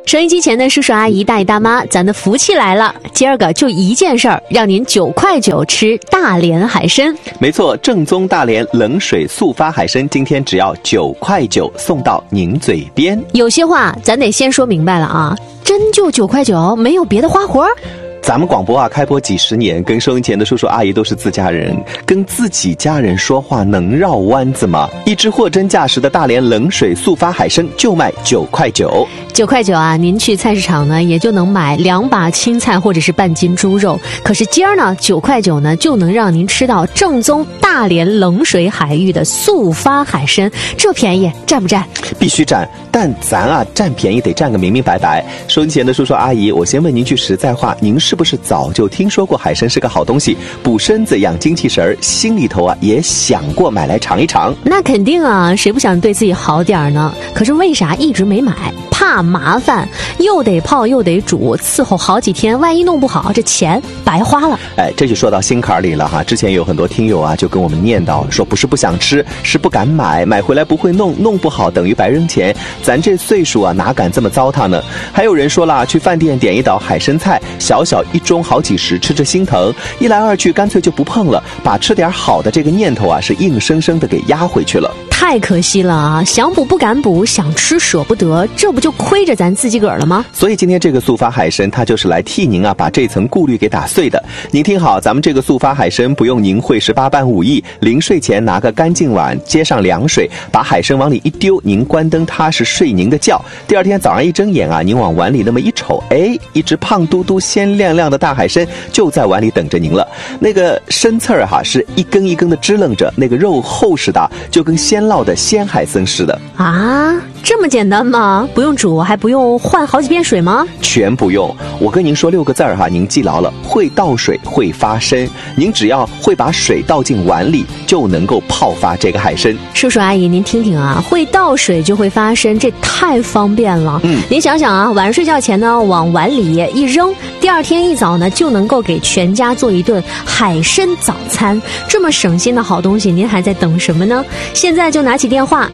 收音机前的叔叔阿姨大爷大妈，咱的福气来了，今儿个就一件事儿，让您9块9吃大连海参。 没错，正宗大连冷水速发海参，今天只要9块9送到您嘴边。 有些话咱得先说明白了啊，真就9块9，没有别的花活。 咱们广播啊，开播几十年，跟收音前的叔叔阿姨都是自家人，跟自己家人说话能绕弯子吗？一只货真价实的大连冷水速发海参就卖9块9。 9块9啊，您去菜市场呢，也就能买2把青菜或者是半斤猪肉。可是今儿呢，9块9呢，就能让您吃到正宗大连冷水海域的速发海参，这便宜占不占？ 必须占，但咱啊占便宜得占个明明白白。收音前的叔叔阿姨，我先问您句实在话，您是不是早就听说过海参是个好东西，补身子养精气神，心里头啊也想过买来尝一尝？ 那肯定啊，谁不想对自己好点呢？可是为啥一直没买？怕麻烦，又得泡又得煮，伺候好几天，万一弄不好，这钱白花了。 这就说到心坎里了哈。之前有很多听友啊就跟我们念叨说，不是不想吃，是不敢买，买回来不会弄，弄不好等于白扔钱，咱这岁数啊哪敢这么糟蹋呢？还有人说了，去饭店点一道海参菜，小小一盅好几十，吃着心疼，一来二去干脆就不碰了，把吃点好的这个念头啊是硬生生的给压回去了。 太可惜了啊！想补不敢补，想吃舍不得，这不就亏着咱自己个儿了吗？ 所以今天这个速发海参，它就是来替您啊把这层顾虑给打碎的。您听好，咱们这个速发海参不用您会18般武艺，临睡前拿个干净碗，接上凉水，把海参往里一丢，您关灯踏实睡您的觉。第二天早上一睁眼啊，您往碗里那么一瞅，一只胖嘟嘟、鲜亮亮的大海参就在碗里等着您了。那个参刺儿哈是一根一根的支棱着，那个肉厚实的，就跟鲜烙的鲜海参似的啊！这么简单吗？不用煮，还不用换好几遍水吗？ 全不用。我跟您说6个字哈，您记牢了：会倒水，会发参。您只要会把水倒进碗里，就能够泡发这个海参。 叔叔阿姨，您听听啊，会倒水就会发参，这太方便了。您想想啊，晚上睡觉前呢，往碗里一扔，第二天一早呢，就能够给全家做一顿海参早餐。这么省心的好东西，您还在等什么呢？现在就拿起电话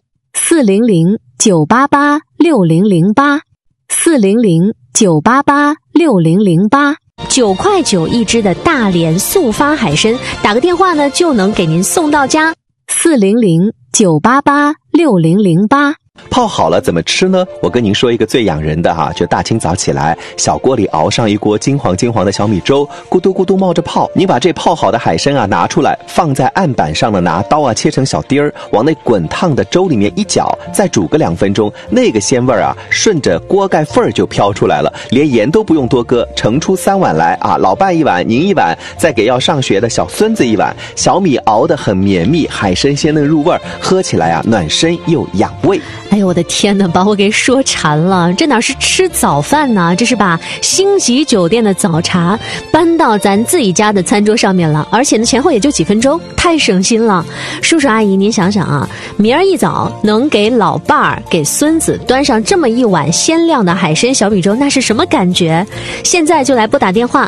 400-988-6008，400-988-6008。9块9一只的大连速发海参，打个电话呢就能给您送到家。400-988-6008。 泡好了怎么吃呢？我跟您说一个最养人的哈，就大清早起来，小锅里熬上一锅金黄的小米粥，咕嘟咕嘟冒着泡。你把这泡好的海参啊拿出来，放在案板上呢，拿刀啊切成小丁儿，往那滚烫的粥里面一搅，再煮个2分钟，那个鲜味啊顺着锅盖缝儿就飘出来了，连盐都不用多搁，盛出3碗来啊，老伴1碗，您1碗，再给要上学的小孙子1碗。小米熬得很绵密，海参鲜嫩入味，喝起来啊暖身又养胃。 哎呦我的天哪，把我给说馋了，这哪是吃早饭呢，这是把星级酒店的早茶搬到咱自己家的餐桌上面了，而且呢前后也就几分钟，太省心了。叔叔阿姨您想想啊，明儿一早能给老伴儿给孙子端上这么一碗鲜亮的海参小米粥，那是什么感觉？现在就来拨打电话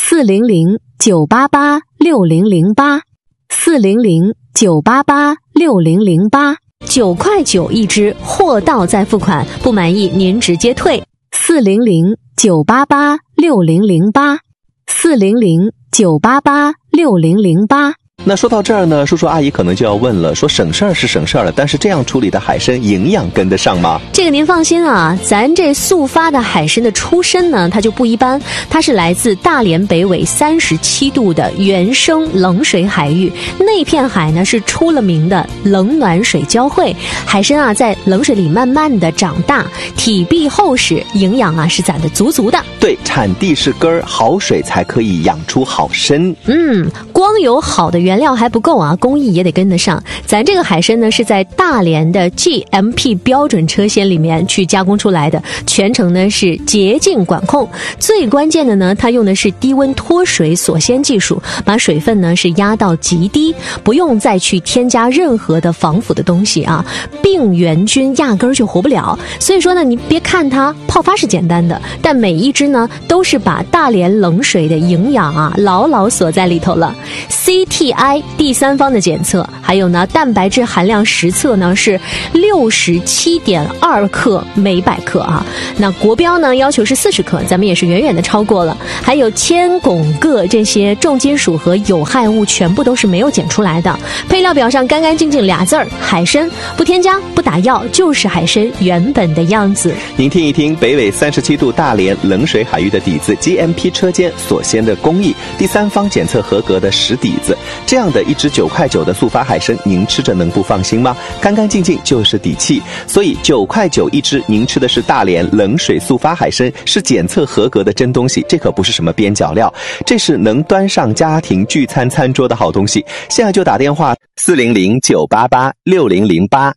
400-988-6008，400-988-6008。9块9一只，货到再付款，不满意您直接退。400-988-6008，400-988-6008。 那说到这儿呢，叔叔阿姨可能就要问了，说省事儿是省事儿了，但是这样处理的海参营养跟得上吗？ 这个您放心啊，咱这速发的海参的出身呢，它就不一般，它是来自大连北纬37度的原生冷水海域，那片海呢是出了名的冷暖水交汇，海参啊在冷水里慢慢的长大，体壁厚实，营养啊是攒得足足的。 对，产地是根儿，好水才可以养出好参。 光有好的原料还不够啊，工艺也得跟得上。咱这个海参呢是在大连的 GMP 标准车间里面去加工出来的，全程呢是洁净管控。最关键的呢，它用的是低温脱水锁鲜技术，把水分呢是压到极低，不用再去添加任何的防腐的东西啊，病原菌压根儿就活不了。所以说呢，你别看它泡发是简单的，但每一只呢都是把大连冷水的营养啊牢牢锁在里头了。 CTI 第三方的检测，还有呢蛋白质含量实测呢是67.2克每100克啊。那国标呢要求是40克，咱们也是远远的超过了。还有铅、汞、铬这些重金属和有害物全部都是没有检出来的。配料表上干干净净俩字儿，海参，不添加不打药，就是海参原本的样子。 您听一听北纬37度大连冷水海域的底子 GMP 车间所鲜的工艺，第三方检测合格的实底子，这样的一只9块9的速发海参，您吃着能不放心吗？干干净净就是底气。所以9块9一只，您吃的是大连冷水速发海参，是检测合格的真东西，这可不是什么边角料，这是能端上家庭聚餐餐桌的好东西。现在就打电话400-988-6008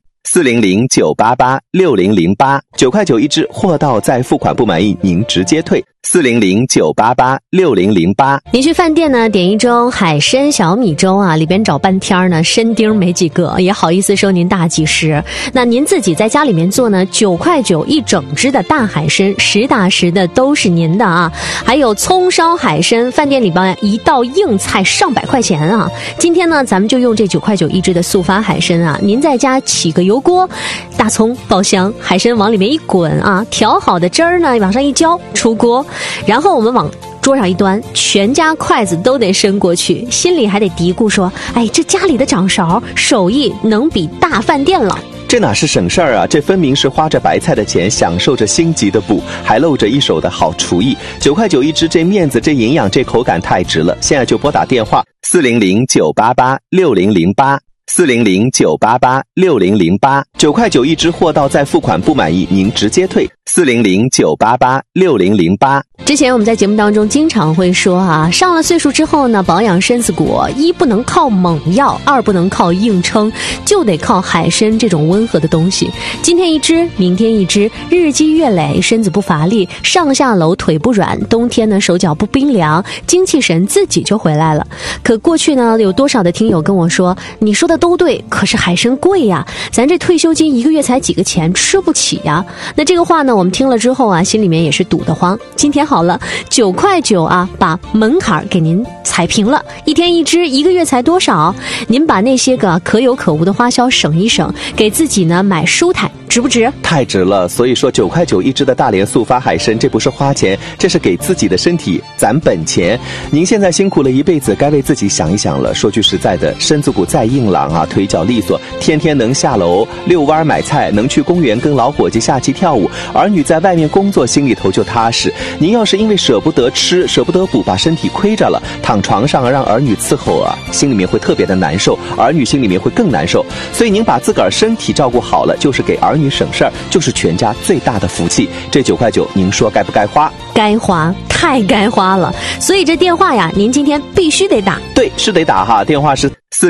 400-988-6008， 9块9一只，货到再付款不满意您直接退。400-988-6008。 您去饭店呢点一盅海参小米粥啊，里边找半天呢参丁没几个，也好意思收您大几十。那您自己在家里面做呢，9块9一整只的大海参，实打实的都是您的啊。还有葱烧海参，饭店里边一道硬菜上百块钱啊。今天呢咱们就用这9块9一只的速发海参啊，您在家起个油锅，大葱爆香，海参往里面一滚啊，调好的汁儿呢往上一浇，出锅。然后我们往桌上一端，全家筷子都得伸过去，心里还得嘀咕说，哎，这家里的掌勺手艺能比大饭店了。 这哪是省事儿啊，这分明是花着白菜的钱，享受着星级的补，还露着一手的好厨艺。9块9一只，这面子，这营养，这口感太值了。现在就拨打电话400-988-6008 400-988-6008， 9块9一只，货到再付款不满意您直接退。400-988-6008。 之前我们在节目当中经常会说啊，上了岁数之后呢，保养身子骨，一不能靠猛药，二不能靠硬撑，就得靠海参这种温和的东西。今天一只，明天一只，日积月累，身子不乏力，上下楼腿不软，冬天呢手脚不冰凉，精气神自己就回来了。可过去呢，有多少的听友跟我说，你说的都对，可是海参贵呀，咱这退休金1个月才几个钱，吃不起呀。那这个话呢，我们听了之后啊，心里面也是堵得慌。今天好了，9块9啊，把门槛给您踩平了，一天一只，1个月才多少？您把那些个可有可无的花销省一省，给自己呢买舒坦，值不值？ 太值了。所以说9块9一只的大连速发海参，这不是花钱，这是给自己的身体攒本钱。您现在辛苦了一辈子，该为自己想一想了。说句实在的，身子骨再硬朗啊，腿脚利索，天天能下楼遛弯买菜，能去公园跟老伙计下棋跳舞，儿女在外面工作，心里头就踏实。您要是因为舍不得吃，舍不得补，把身体亏着了，躺床上让儿女伺候啊，心里面会特别的难受，儿女心里面会更难受。所以您把自个儿身体照顾好了，就是给儿女省事儿，就是全家最大的福气。这9块9，您说该不该花？ 该花，太该花了。所以这电话呀，您今天必须得打。 对，是得打哈，电话是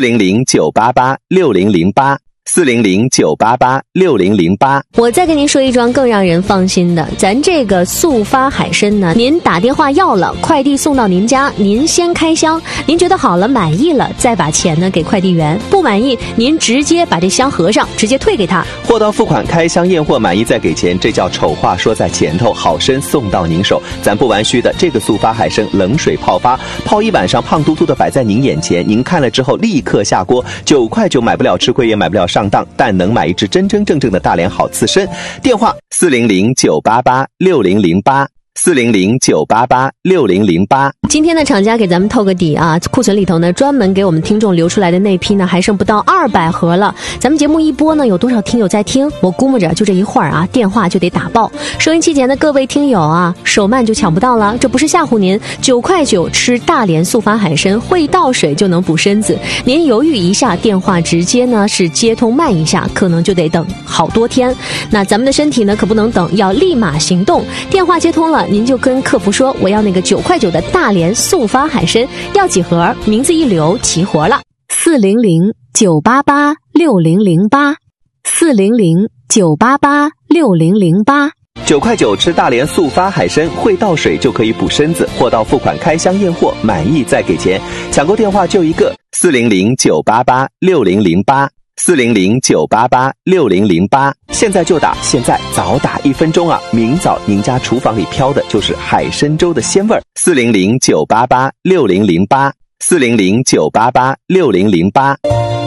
400-988-6008。400-988-6008。 我再跟您说一桩更让人放心的，咱这个速发海参呢，您打电话要了，快递送到您家，您先开箱，您觉得好了满意了，再把钱呢给快递员，不满意您直接把这箱合上，直接退给他。 货到付款，开箱验货，满意再给钱，这叫丑话说在前头，好参送到您手。咱不玩虚的，这个速发海参冷水泡发，泡一晚上，胖嘟嘟的摆在您眼前，您看了之后立刻下锅。9块9买不了吃亏，也买不了上当，但能买一只真真正正的大连好刺参。电话400-988-6008。400-988-6008。 今天的厂家给咱们透个底啊，库存里头呢专门给我们听众留出来的那批呢还剩不到200盒了。咱们节目一播呢，有多少听友在听？我估摸着就这一会儿啊，电话就得打爆。收音机前的各位听友啊，手慢就抢不到了，这不是吓唬您。9块9吃大连速发海参，会倒水就能补身子。您犹豫一下，电话直接呢是接通慢一下，可能就得等好多天。那咱们的身体呢可不能等，要立马行动。电话接通了，您就跟客服说，我要那个9块9的大连速发海参，要几盒？名字一留，齐活了。400-988-6008 400-988-6008。 9块9吃大连速发海参，会倒水就可以补身子，货到付款，开箱验货，满意再给钱。抢购电话就一个400-988-6008。400-988-6008，现在就打，现在早打1分钟啊！明早您家厨房里飘的就是海参粥的鲜味儿。400-988-6008。 400-988-6008。